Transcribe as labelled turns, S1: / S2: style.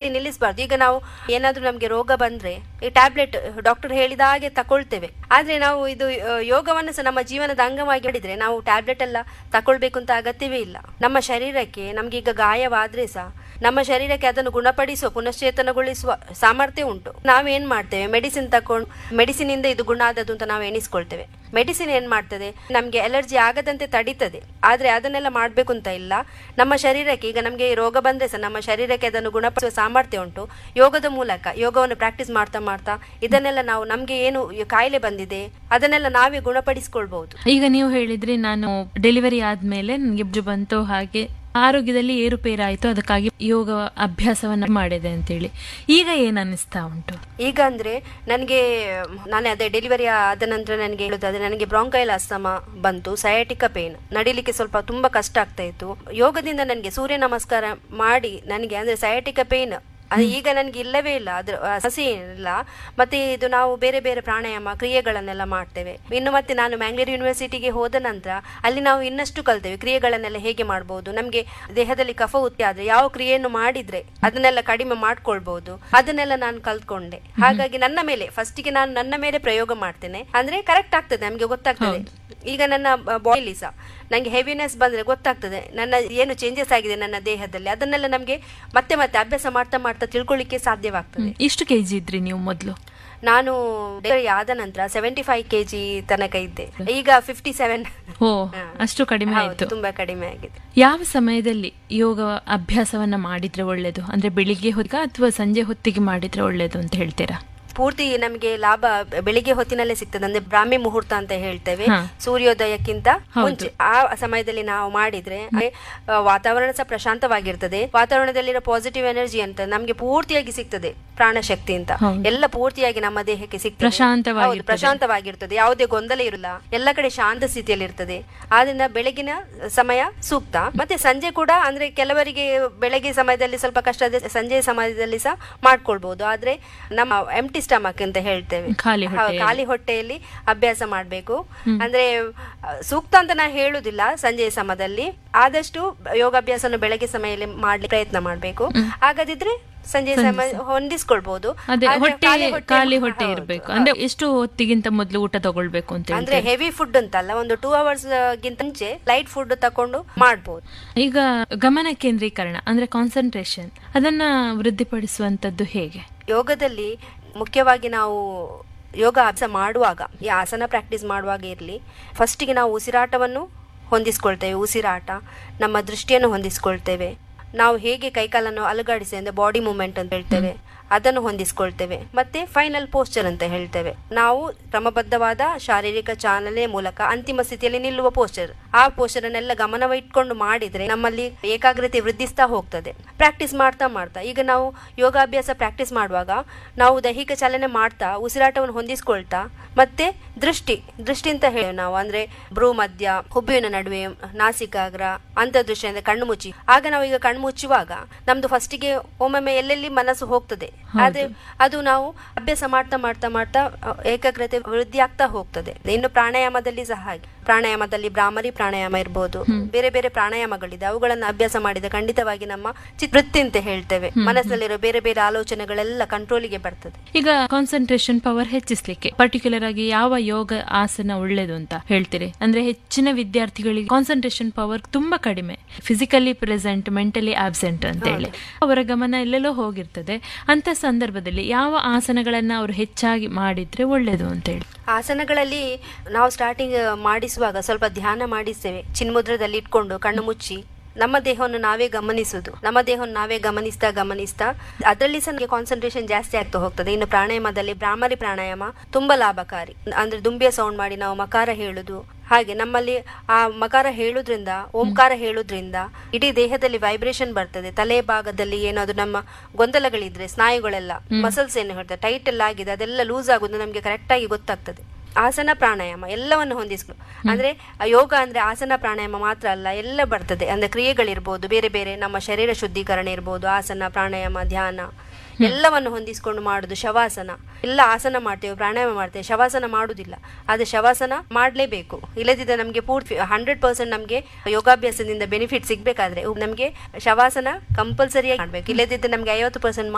S1: ನಿಲ್ಲಿಸಬಾರ್ದು. ಈಗ ನಾವು ಏನಾದ್ರೂ ನಮ್ಗೆ ರೋಗ ಬಂದ್ರೆ ಈ ಟ್ಯಾಬ್ಲೆಟ್ ಡಾಕ್ಟರ್ ಹೇಳಿದ ಹಾಗೆ ತಕೊಳ್ತೇವೆ. ಆದ್ರೆ ನಾವು ಇದು ಯೋಗವನ್ನು ಸಹ ನಮ್ಮ ಜೀವನದ ಅಂಗವಾಗಿ ಮಾಡಿದ್ರೆ ನಾವು ಟ್ಯಾಬ್ಲೆಟ್ ಎಲ್ಲ ತಕೊಳ್ಬೇಕು ಅಂತ ಅಗತ್ಯವೇ ಇಲ್ಲ. ನಮ್ಮ ಶರೀರಕ್ಕೆ ನಮ್ಗೆ ಈಗ ಗಾಯವಾದ್ರೆ ಸಹ ನಮ್ಮ ಶರೀರಕ್ಕೆ ಅದನ್ನು ಗುಣಪಡಿಸುವ ಪುನಶ್ಚೇತನಗೊಳಿಸುವ ಸಾಮರ್ಥ್ಯ ಉಂಟು. ನಾವೇನ್ ಮಾಡ್ತೇವೆ, ಮೆಡಿಸಿನ್ ತಕೊಂಡು ಮೆಡಿಸಿನ್ ಇಂದ ಇದು ಗುಣ ಆದದ್ದು ಅಂತ ನಾವು ಎಣಿಸ್ಕೊಳ್ತೇವೆ. ಮೆಡಿಸಿನ್ ಏನ್ ಮಾಡ್ತದೆ, ನಮ್ಗೆ ಅಲರ್ಜಿ ಆಗದಂತೆ ತಡೀತದೆ. ಆದ್ರೆ ಅದನ್ನೆಲ್ಲ ಮಾಡ್ಬೇಕು ಅಂತ ಇಲ್ಲ. ನಮ್ಮ ಶರೀರಕ್ಕೆ ಈಗ ನಮ್ಗೆ ರೋಗ ಬಂದ್ರೆ ಸಹ ನಮ್ಮ ಶರೀರಕ್ಕೆ ಅದನ್ನು ಗುಣಪಡಿಸುವ ಸಾಮರ್ಥ್ಯ ಉಂಟು. ಯೋಗದ ಮೂಲಕ ಯೋಗವನ್ನು ಪ್ರಾಕ್ಟೀಸ್ ಮಾಡ್ತಾ ಮಾಡ್ತಾ ಇದನ್ನೆಲ್ಲ ನಾವು ನಮ್ಗೆ ಏನು ಕಾಯಿಲೆ ಬಂದಿದೆ ಅದನ್ನೆಲ್ಲ ನಾವೇ ಗುಣಪಡಿಸ್ಕೊಳ್ಬಹುದು.
S2: ಈಗ ನೀವು ಹೇಳಿದ್ರಿ, ನಾನು ಡೆಲಿವರಿ ಆದ್ಮೇಲೆ ನನಗೆ ಬಂತು, ಹಾಗೆ ಆರೋಗ್ಯದಲ್ಲಿ ಏರುಪೇರಾಯಿತು, ಅದಕ್ಕಾಗಿ ಯೋಗ ಅಭ್ಯಾಸವನ್ನ ಮಾಡಿದೆ ಅಂತೇಳಿ. ಈಗ ಏನ್ ಅನಿಸ್ತಾ ಉಂಟು?
S1: ಈಗ ಅಂದ್ರೆ ನನಗೆ ನಾನೇ ಅದೇ ಡೆಲಿವರಿ ಆದ ನಂತರ ನನಗೆ ಹೇಳುದಾದ್ರೆ ನನಗೆ ಬ್ರಾಂಕೈಲ್ ಅಸ್ತಮ ಬಂತು, ಸಯಾಟಿಕ ಪೇನ್, ನಡಿಲಿಕ್ಕೆ ಸ್ವಲ್ಪ ತುಂಬಾ ಕಷ್ಟ ಆಗ್ತಾ ಇತ್ತು. ಯೋಗದಿಂದ ನನಗೆ ಸೂರ್ಯ ನಮಸ್ಕಾರ ಮಾಡಿ ನನಗೆ ಅಂದ್ರೆ ಸಯಾಟಿಕ ಪೇನ್ ಈಗ ನನ್ಗೆ ಇಲ್ಲವೇ ಇಲ್ಲ, ಅದ್ರ ಹಸಿ ಇಲ್ಲ. ಮತ್ತೆ ಇದು ನಾವು ಬೇರೆ ಬೇರೆ ಪ್ರಾಣಾಯಾಮ ಕ್ರಿಯೆಗಳನ್ನೆಲ್ಲ ಮಾಡ್ತೇವೆ. ಇನ್ನು ಮತ್ತೆ ನಾನು ಮ್ಯಾಂಗ್ಳೂರ್ ಯೂನಿವರ್ಸಿಟಿಗೆ ಹೋದ ನಂತರ ಅಲ್ಲಿ ನಾವು ಇನ್ನಷ್ಟು ಕಲ್ತೇವೆ ಕ್ರಿಯೆಗಳನ್ನೆಲ್ಲ ಹೇಗೆ ಮಾಡಬಹುದು, ನಮ್ಗೆ ದೇಹದಲ್ಲಿ ಕಫ ಉತ್ತಿ ಆದ್ರೆ ಯಾವ ಕ್ರಿಯೆಯನ್ನು ಮಾಡಿದ್ರೆ ಅದನ್ನೆಲ್ಲ ಕಡಿಮೆ ಮಾಡ್ಕೊಳ್ಬಹುದು, ಅದನ್ನೆಲ್ಲ ನಾನು ಕಲ್ತ್ಕೊಂಡೆ. ಹಾಗಾಗಿ ನನ್ನ ಮೇಲೆ ಫಸ್ಟಿಗೆ ನಾನು ನನ್ನ ಮೇಲೆ ಪ್ರಯೋಗ ಮಾಡ್ತೇನೆ, ಅಂದ್ರೆ ಕರೆಕ್ಟ್ ಆಗ್ತದೆ, ನಮ್ಗೆ ಗೊತ್ತಾಗ್ತದೆ. ಈಗ ನನ್ನ ಬಾಡಿಲಿ ಸಹ ನಂಗೆ ಹೆವಿನೆಸ್ ಬಂದ್ರೆ ಗೊತ್ತಾಗ್ತದೆ ನನ್ನ ಏನು ಚೇಂಜಸ್ ಆಗಿದೆ ನನ್ನ ದೇಹದಲ್ಲಿ. ಅದನ್ನೆಲ್ಲ ನಮ್ಗೆ ಮತ್ತೆ ಮತ್ತೆ ಅಭ್ಯಾಸ ಮಾಡ್ತಾ ಮಾಡ್ತಾ ತಿಳ್ಕೊಳ್ಳಿಕ್ಕೆ ಸಾಧ್ಯವಾಗ್ತದೆ.
S2: ಎಷ್ಟು ಕೆಜಿ ಇದ್ರಿ ನೀವು ಮೊದಲು?
S1: ನಾನು ಡೆಲಿವರಿ ಆದ ನಂತರ 75 kg ತನಕ ಇದ್ದೆ. ಈಗ 57.
S2: ಅಷ್ಟು ಕಡಿಮೆ ಆಯ್ತು,
S1: ತುಂಬಾ ಕಡಿಮೆ ಆಗಿದೆ.
S2: ಯಾವ ಸಮಯದಲ್ಲಿ ಯೋಗ ಅಭ್ಯಾಸವನ್ನ ಮಾಡಿದ್ರೆ ಒಳ್ಳೇದು? ಅಂದ್ರೆ ಬೆಳಿಗ್ಗೆ ಹೊತ್ತಿಗೆ ಅಥವಾ ಸಂಜೆ ಹೊತ್ತಿಗೆ ಮಾಡಿದ್ರೆ ಒಳ್ಳೇದು ಅಂತ ಹೇಳ್ತೀರಾ?
S1: ಪೂರ್ತಿ ನಮಗೆ ಲಾಭ ಬೆಳಿಗ್ಗೆ ಹೊತ್ತಿನಲ್ಲೇ ಸಿಗ್ತದೆ. ಅಂದ್ರೆ ಬ್ರಾಹ್ಮಿ ಮುಹೂರ್ತ ಅಂತ ಹೇಳ್ತೇವೆ, ಸೂರ್ಯೋದಯಕ್ಕಿಂತ ಮುಂಚೆ ಆ ಸಮಯದಲ್ಲಿ ನಾವು ಮಾಡಿದ್ರೆ ವಾತಾವರಣ ಸಹ ಪ್ರಶಾಂತವಾಗಿರ್ತದೆ. ವಾತಾವರಣದಲ್ಲಿರೋ ಪಾಸಿಟಿವ್ ಎನರ್ಜಿ ಅಂತ ನಮ್ಗೆ ಪೂರ್ತಿಯಾಗಿ ಸಿಗ್ತದೆ, ಪ್ರಾಣಶಕ್ತಿ ಅಂತ ಎಲ್ಲ ಪೂರ್ತಿಯಾಗಿ ನಮ್ಮ ದೇಹಕ್ಕೆ ಸಿಗ್ತದೆ, ಪ್ರಶಾಂತವಾಗಿರ್ತದೆ, ಯಾವುದೇ ಗೊಂದಲ ಇರಲ್ಲ, ಎಲ್ಲ ಕಡೆ ಶಾಂತ ಸ್ಥಿತಿಯಲ್ಲಿ ಇರ್ತದೆ. ಆದ್ರಿಂದ ಬೆಳಗಿನ ಸಮಯ ಸೂಕ್ತ. ಮತ್ತೆ ಸಂಜೆ ಕೂಡ ಅಂದ್ರೆ ಕೆಲವರಿಗೆ ಬೆಳಗ್ಗೆ ಸಮಯದಲ್ಲಿ ಸ್ವಲ್ಪ ಕಷ್ಟ ಇದೆ, ಸಂಜೆ ಸಮಯದಲ್ಲಿ ಸಹ ಮಾಡ್ಕೊಳ್ಬಹುದು. ಆದ್ರೆ ನಮ್ಮ ಎಂಟಿ ಸ್ಟಮಕ್ ಅಂತ ಹೇಳ್ತೇವೆ, ಖಾಲಿ ಹೊಟ್ಟೆಯಲ್ಲಿ ಅಭ್ಯಾಸ ಮಾಡ್ಬೇಕು. ಅಂದ್ರೆ ಸೂಕ್ತ ಅಂತ ನಾ ಹೇಳುದಿಲ್ಲ ಸಂಜೆಯ ಸಮಯದಲ್ಲಿ, ಆದಷ್ಟು ಯೋಗಾಭ್ಯಾಸನ ಬೆಳಗ್ಗೆ ಸಮಯದಲ್ಲಿ ಮಾಡ್ಲಿಕ್ಕೆ ಪ್ರಯತ್ನ ಮಾಡ್ಬೇಕು. ಹಾಗಾದಿದ್ರೆ ಸಂಜೆ ಸಮಯ ಹೊಂದಿಸ್ಕೊಳ್ಬಹುದು.
S2: ಖಾಲಿ ಹೊಟ್ಟೆ ಇರಬೇಕು. ಅಂದ್ರೆ ಎಷ್ಟು ಹೊತ್ತಿಗಿಂತ ಮೊದಲು ಊಟ ತಗೊಳ್ಬೇಕು ಅಂತ
S1: ಅಂದ್ರೆ ಹೆವಿ ಫುಡ್ ಅಂತಲ್ಲ, ಒಂದು 2 hours ಗಿಂತ ಮುಂಚೆ ಲೈಟ್ ಫುಡ್ ತಕೊಂಡು ಮಾಡ್ಬೋದು.
S2: ಈಗ ಗಮನ ಕೇಂದ್ರೀಕರಣ ಅಂದ್ರೆ ಕಾನ್ಸಂಟ್ರೇಷನ್, ಅದನ್ನ ವೃದ್ಧಿಪಡಿಸುವಂತದ್ದು ಹೇಗೆ?
S1: ಯೋಗದಲ್ಲಿ ಮುಖ್ಯವಾಗಿ ನಾವು ಯೋಗ ಅಭ್ಯಾಸ ಮಾಡುವಾಗ, ಈ ಆಸನ ಪ್ರಾಕ್ಟೀಸ್ ಮಾಡುವಾಗ ಇರಲಿ, ಫಸ್ಟಿಗೆ ನಾವು ಉಸಿರಾಟವನ್ನು ಹೊಂದಿಸ್ಕೊಳ್ತೇವೆ. ಉಸಿರಾಟ, ನಮ್ಮ ದೃಷ್ಟಿಯನ್ನು ಹೊಂದಿಸ್ಕೊಳ್ತೇವೆ. ನಾವು ಹೇಗೆ ಕೈಕಾಲನ್ನು ಅಲುಗಾಡಿಸಿ ಅಂದ್ರೆ ಬಾಡಿ ಮೂವ್ಮೆಂಟ್ ಅಂತ ಹೇಳ್ತೇವೆ, ಅದನ್ನು ಹೊಂದಿಸ್ಕೊಳ್ತೇವೆ. ಮತ್ತೆ ಫೈನಲ್ ಪೋಸ್ಚರ್ ಅಂತ ಹೇಳ್ತೇವೆ, ನಾವು ಕ್ರಮಬದ್ಧವಾದ ಶಾರೀರಿಕ ಚಾಲನೆ ಮೂಲಕ ಅಂತಿಮ ಸ್ಥಿತಿಯಲ್ಲಿ ನಿಲ್ಲುವ ಪೋಸ್ಚರ್. ಆ ಪೋಸ್ಚರ್ ಅನ್ನೆಲ್ಲ ಗಮನವಿಟ್ಕೊಂಡು ಮಾಡಿದ್ರೆ ನಮ್ಮಲ್ಲಿ ಏಕಾಗ್ರತೆ ವೃದ್ಧಿಸ್ತಾ ಹೋಗ್ತದೆ. ಪ್ರಾಕ್ಟೀಸ್ ಮಾಡ್ತಾ ಮಾಡ್ತಾ ಈಗ ನಾವು ಯೋಗಾಭ್ಯಾಸ ಪ್ರಾಕ್ಟೀಸ್ ಮಾಡುವಾಗ ನಾವು ದೈಹಿಕ ಚಾಲನೆ ಮಾಡ್ತಾ ಉಸಿರಾಟವನ್ನು ಹೊಂದಿಸ್ಕೊಳ್ತಾ ಮತ್ತೆ ದೃಷ್ಟಿ ಅಂತ ಹೇಳಿ ನಾವು ಅಂದ್ರೆ ಭ್ರೂ ಮಧ್ಯ, ಹುಬ್ಬಿನ ನಡುವೆ, ನಾಸಿಕಾಗ್ರ, ಅಂತರ್ದೃಷ್ಟಿ ಅಂದ್ರೆ ಕಣ್ಣು ಮುಚ್ಚಿ. ಆಗ ನಾವು ಈಗ ಕಣ್ಣು ಮುಚ್ಚುವಾಗ ನಮ್ದು ಫಸ್ಟಿಗೆ ಒಮ್ಮೊಮ್ಮೆ ಎಲ್ಲೆಲ್ಲಿ ಮನಸ್ಸು ಹೋಗ್ತದೆ, ಆದ್ರೆ ಅದು ನಾವು ಅಭ್ಯಾಸ ಮಾಡ್ತಾ ಮಾಡ್ತಾ ಮಾಡ್ತಾ ಏಕಾಗ್ರತೆ ವೃದ್ಧಿ ಆಗ್ತಾ ಹೋಗ್ತದೆ. ಇನ್ನು ಪ್ರಾಣಾಯಾಮದಲ್ಲಿ ಸಹ ಹಾಗೆ, ಪ್ರಾಣಾಯಾಮದಲ್ಲಿ ಭ್ರಾಮರಿ ಪ್ರಾಣಾಯಾಮ ಇರ್ಬೋದು, ಬೇರೆ ಬೇರೆ ಪ್ರಾಣಾಯಾಮಗಳಿದೆ, ಅವುಗಳನ್ನ ಅಭ್ಯಾಸ ಮಾಡಿದ ಖಂಡಿತವಾಗಿ ನಮ್ಮ ಚಿತ್ತವೃತ್ತಿ ಅಂತ ಹೇಳ್ತೇವೆ, ಮನಸ್ಸಿನಲ್ಲಿರೋ ಬೇರೆ ಬೇರೆ ಆಲೋಚನೆಗಳೆಲ್ಲ ಕಂಟ್ರೋಲಿಗೆ ಬರ್ತದೆ.
S2: ಈಗ ಕಾನ್ಸಂಟ್ರೇಷನ್ ಪವರ್ ಹೆಚ್ಚಿಸ್ಲಿಕ್ಕೆ ಪರ್ಟಿಕ್ಯುಲರ್ ಆಗಿ ಯಾವ ಯೋಗ ಆಸನ ಒಳ್ಳೇದು ಅಂತ ಹೇಳ್ತೀರಿ? ಅಂದ್ರೆ ಹೆಚ್ಚಿನ ವಿದ್ಯಾರ್ಥಿಗಳಿಗೆ ಕಾನ್ಸಂಟ್ರೇಷನ್ ಪವರ್ ತುಂಬಾ ಕಡಿಮೆ, ಫಿಸಿಕಲಿ ಪ್ರೆಸೆಂಟ್ ಮೆಂಟಲಿ ಆಬ್ಸೆಂಟ್ ಅಂತ ಹೇಳಿ ಅವರ ಗಮನ ಎಲ್ಲೆಲ್ಲೋ ಹೋಗಿರ್ತದೆ. ಅಂತ ಸಂದರ್ಭದಲ್ಲಿ ಯಾವ ಆಸನಗಳನ್ನ ಅವರು ಹೆಚ್ಚಾಗಿ ಮಾಡಿದ್ರೆ ಒಳ್ಳೇದು ಅಂತ ಹೇಳಿ?
S1: ಆಸನಗಳಲ್ಲಿ ನಾವು ಸ್ಟಾರ್ಟಿಂಗ್ ಮಾಡಿಸುವಾಗ ಸ್ವಲ್ಪ ಧ್ಯಾನ ಮಾಡಿಸ್ತೇವೆ, ಚಿನ್ಮುದ್ರದಲ್ಲಿ ಇಟ್ಕೊಂಡು ಕಣ್ಣು ಮುಚ್ಚಿ ನಮ್ಮ ದೇಹವನ್ನು ನಾವೇ ಗಮನಿಸುದು. ನಮ್ಮ ದೇಹವನ್ನು ನಾವೇ ಗಮನಿಸ್ತಾ ಅದರಲ್ಲಿ ಸಹ ಕಾನ್ಸಂಟ್ರೇಷನ್ ಜಾಸ್ತಿ ಆಗ್ತಾ ಹೋಗ್ತದೆ. ಇನ್ನು ಪ್ರಾಣಾಯಾಮದಲ್ಲಿ ಭ್ರಾಮರಿ ಪ್ರಾಣಾಯಾಮ ತುಂಬಾ ಲಾಭಕಾರಿ. ಅಂದ್ರೆ ದುಂಬಿಯ ಸೌಂಡ್ ಮಾಡಿ ನಾವು ಮಕಾರ ಹೇಳುದು, ಹಾಗೆ ನಮ್ಮಲ್ಲಿ ಆ ಮಕಾರ ಹೇಳುದ್ರಿಂದ, ಓಂಕಾರ ಹೇಳುದ್ರಿಂದ ಇಡೀ ದೇಹದಲ್ಲಿ ವೈಬ್ರೇಷನ್ ಬರ್ತದೆ. ತಲೆ ಭಾಗದಲ್ಲಿ ಏನಾದ್ರು ನಮ್ಮ ಗೊಂದಲಗಳಿದ್ರೆ ಸ್ನಾಯುಗಳೆಲ್ಲ ಮಸಲ್ಸ್ ಏನು ಹೇಳ್ತಾರೆ ಟೈಟ್ ಎಲ್ಲ ಆಗಿದೆ, ಅದೆಲ್ಲ ಲೂಸ್ ಆಗುದು ನಮ್ಗೆ ಕರೆಕ್ಟ್ ಆಗಿ ಗೊತ್ತಾಗ್ತದೆ. ಆಸನ ಪ್ರಾಣಾಯಾಮ ಎಲ್ಲವನ್ನು ಹೊಂದಿಸ್ಕೊಂಡು, ಅಂದ್ರೆ ಯೋಗ ಅಂದ್ರೆ ಆಸನ ಪ್ರಾಣಾಯಾಮ ಮಾತ್ರ ಅಲ್ಲ, ಎಲ್ಲ ಬರ್ತದೆ. ಅಂದ್ರೆ ಕ್ರಿಯೆಗಳಿರ್ಬೋದು, ಬೇರೆ ಬೇರೆ ನಮ್ಮ ಶರೀರ ಶುದ್ಧೀಕರಣ ಇರ್ಬೋದು, ಆಸನ ಪ್ರಾಣಾಯಾಮ ಧ್ಯಾನ ಎಲ್ಲವನ್ನು ಹೊಂದಿಸ್ಕೊಂಡು ಮಾಡುದು. ಶವಾಸನ ಎಲ್ಲ ಆಸನ ಮಾಡ್ತೇವೆ, ಪ್ರಾಣಾಯಾಮ ಮಾಡ್ತೇವೆ, ಶವಾಸನ ಮಾಡುದಿಲ್ಲ. ಆದ್ರೆ ಶವಾಸನ ಮಾಡ್ಲೇಬೇಕು, ಇಲ್ಲದಿದ್ದರೆ ನಮ್ಗೆ ಪೂರ್ತಿ 100% ನಮ್ಗೆ ಯೋಗಾಭ್ಯಾಸದಿಂದ ಬೆನಿಫಿಟ್ ಸಿಗ್ಬೇಕಾದ್ರೆ ನಮ್ಗೆ ಶವಾಸನ ಕಂಪಲ್ಸರಿಯಾಗಿ ಮಾಡ್ಬೇಕು. ಇಲ್ಲದಿದ್ದರೆ ನಮ್ಗೆ 50%